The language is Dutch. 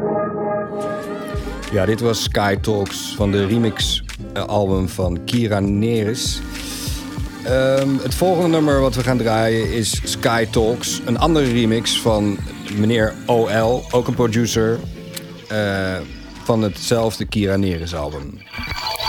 Ja, dit was Sky Talks van de remix-album van Kira Nerys. Het volgende nummer wat we gaan draaien is Sky Talks. Een andere remix van meneer OL, ook een producer van hetzelfde Kira Nerys album.